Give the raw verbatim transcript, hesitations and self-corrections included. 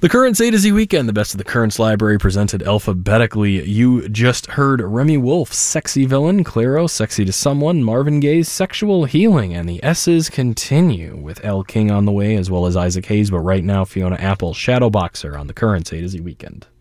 The Currents A to Z Weekend, the best of the Currents library presented alphabetically. You just heard Remy Wolf, Sexy Villain, Clairo, Sexy to Someone, Marvin Gaye's Sexual Healing, and the S's continue with Elle King on the way, as well as Isaac Hayes, but right now Fiona Apple, Shadow Boxer on the Currents A to Z Weekend.